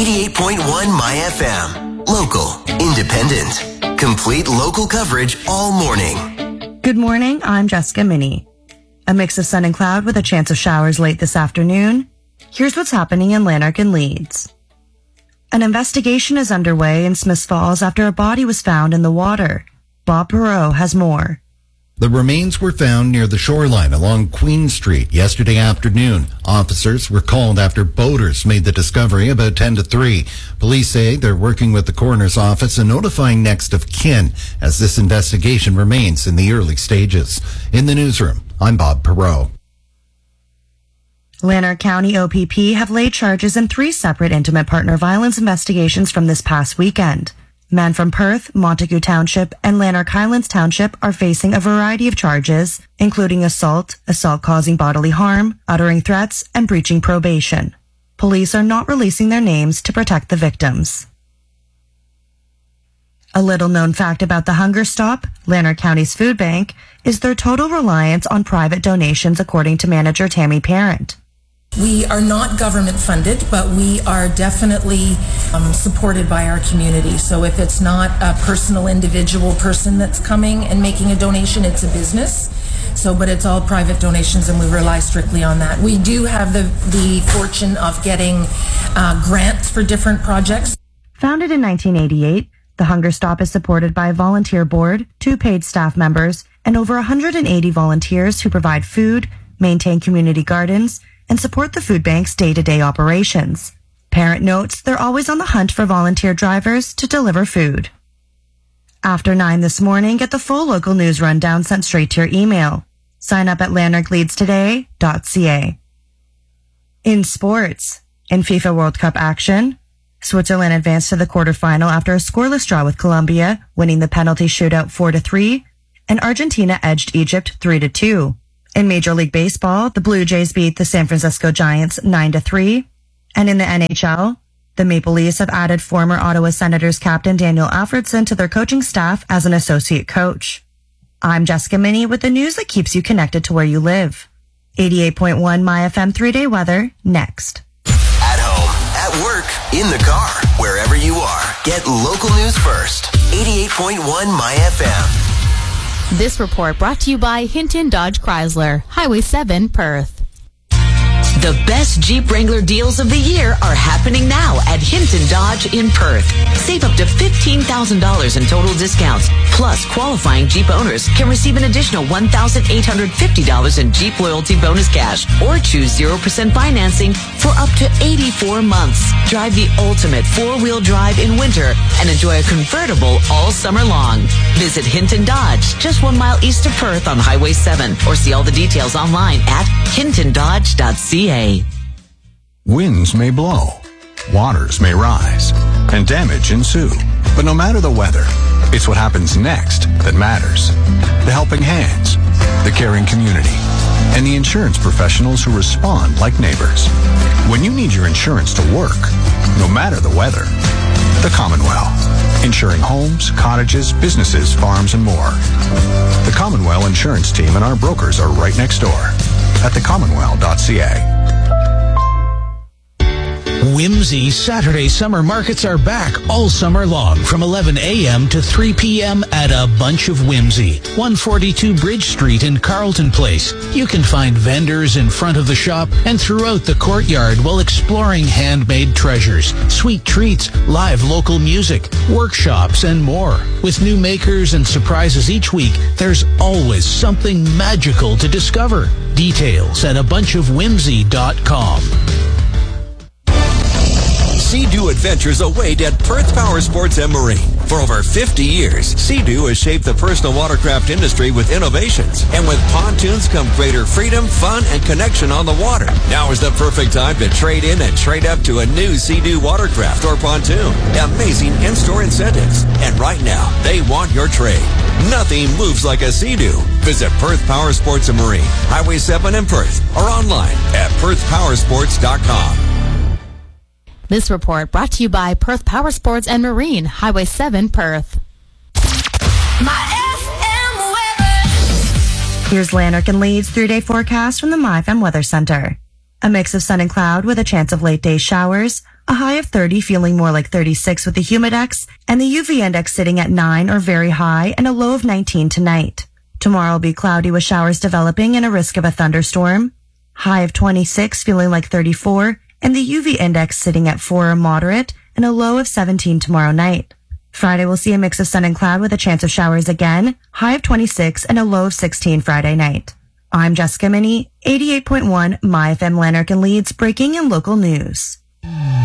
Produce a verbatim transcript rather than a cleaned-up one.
eighty-eight point one My F M. Local, independent, complete local coverage all morning. Good morning, I'm Jessica Minnie. A mix of sun and cloud with a chance of showers late this afternoon. Here's what's happening in Lanark and Leeds. An investigation is underway in Smiths Falls after a body was found in the water. Bob Perot has more. The remains were found near the shoreline along Queen Street yesterday afternoon. Officers were called after boaters made the discovery about ten to three. Police say they're working with the coroner's office and notifying next of kin as this investigation remains in the early stages. In the newsroom, I'm Bob Perot. Lanark County O P P have laid charges in three separate intimate partner violence investigations from this past weekend. Men from Perth, Montague Township, and Lanark Highlands Township are facing a variety of charges, including assault, assault causing bodily harm, uttering threats, and breaching probation. Police are not releasing their names to protect the victims. A little-known fact about the Hunger Stop, Lanark County's food bank, is their total reliance on private donations, according to manager Tammy Parent. We are not government funded, but we are definitely um, supported by our community. So if it's not a personal individual person that's coming and making a donation, it's a business. So, but it's all private donations and we rely strictly on that. We do have the, the fortune of getting uh, grants for different projects. Founded in nineteen eighty-eight, the Hunger Stop is supported by a volunteer board, two paid staff members, and over one hundred eighty volunteers who provide food, maintain community gardens, and support the food bank's day-to-day operations. Parent notes they're always on the hunt for volunteer drivers to deliver food. After nine this morning, get the full local news rundown sent straight to your email. Sign up at lanark leeds today dot c a. In sports, in FIFA World Cup action, Switzerland advanced to the quarterfinal after a scoreless draw with Colombia, winning the penalty shootout four to three, and Argentina edged Egypt three to two. In Major League Baseball, the Blue Jays beat the San Francisco Giants nine to three. And in the N H L, the Maple Leafs have added former Ottawa Senators captain Daniel Alfredson to their coaching staff as an associate coach. I'm Jessica Minnie with the news that keeps you connected to where you live. eighty-eight point one My F M three-day weather, next. At home, at work, in the car, wherever you are. Get local news first. eighty-eight point one My F M. This report brought to you by Hinton Dodge Chrysler, Highway seven, Perth. The best Jeep Wrangler deals of the year are happening now at Hinton Dodge in Perth. Save up to fifteen thousand dollars in total discounts. Plus, qualifying Jeep owners can receive an additional one thousand eight hundred fifty dollars in Jeep Loyalty Bonus Cash or choose zero percent financing for up to eighty-four months. Drive the ultimate four-wheel drive in winter and enjoy a convertible all summer long. Visit Hinton Dodge, just one mile east of Perth on Highway seven, or see all the details online at hinton dodge dot c a. Winds may blow, waters may rise, and damage ensue. But no matter the weather, it's what happens next that matters. The helping hands, the caring community, and the insurance professionals who respond like neighbors. When you need your insurance to work, no matter the weather, the Commonwealth. Insuring homes, cottages, businesses, farms, and more. The Commonwealth Insurance Team and our brokers are right next door at the commonwealth dot c a. Whimsy Saturday summer markets are back all summer long from eleven a.m. to three p.m. at A Bunch of Whimsy, one forty-two Bridge Street in Carlton Place. You can find vendors in front of the shop and throughout the courtyard while exploring handmade treasures, sweet treats, live local music, workshops, and more. With new makers and surprises each week, there's always something magical to discover. Details at a bunch of whimsy dot com. Sea-Doo Adventures await at Perth Power Sports and Marine. For over fifty years, Sea-Doo has shaped the personal watercraft industry with innovations. And with pontoons come greater freedom, fun, and connection on the water. Now is the perfect time to trade in and trade up to a new Sea-Doo watercraft or pontoon. Amazing in-store incentives. And right now, they want your trade. Nothing moves like a Sea-Doo. Visit Perth Power Sports and Marine, Highway seven in Perth, or online at perth power sports dot com. This report brought to you by Perth Power Sports and Marine, Highway seven, Perth. My F M weather. Here's Lanark and Leeds three-day forecast from the My F M Weather Center. A mix of sun and cloud with a chance of late-day showers. a high of thirty, feeling more like thirty-six with the humidex, and the U V index sitting at nine or very high, and a low of nineteen tonight. Tomorrow will be cloudy with showers developing and a risk of a thunderstorm. High of twenty-six, feeling like thirty-four, and the U V index sitting at four or moderate, and a low of seventeen tomorrow night. Friday will see a mix of sun and cloud with a chance of showers again, high of twenty-six, and a low of sixteen Friday night. I'm Jessica Minnie, eighty-eight point one My F M Lanark and Leeds, breaking in local news.